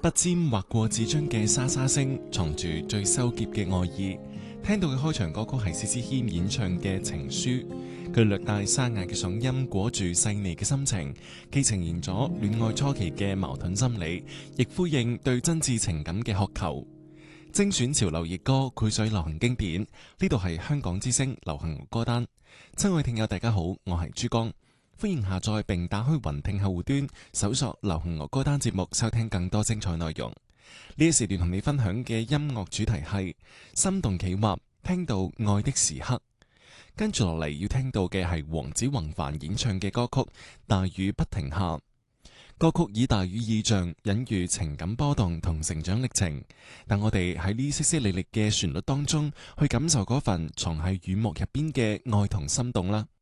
筆尖劃過紙張嘅沙沙聲，藏住最羞澀嘅愛意。聽到嘅開場歌曲係薛之謙演唱嘅《情書》，佢略帶沙啞嘅嗓音，裹住細膩嘅心情，既呈現咗戀愛初期嘅矛盾心理，亦呼應對真摯情感嘅渴求。精選潮流熱歌，繪水流行經典。呢度係香港之聲流行歌單。親愛聽友大家好，我係珠江，歡迎下載並打開雲聽客戶端，搜索流行樂歌單節目，收聽更多精彩內容。呢一時段同你分享嘅音樂主題係心動企劃，聽到愛的時刻。跟住落嚟要聽到嘅係黃子弘範演唱嘅歌曲《大雨不停下》。歌曲以大雨意象，隱喻情感波動同成長歷程。但我哋喺呢淅淅瀝瀝嘅旋律當中，去感受嗰份藏喺雨幕入邊嘅愛同心動啦。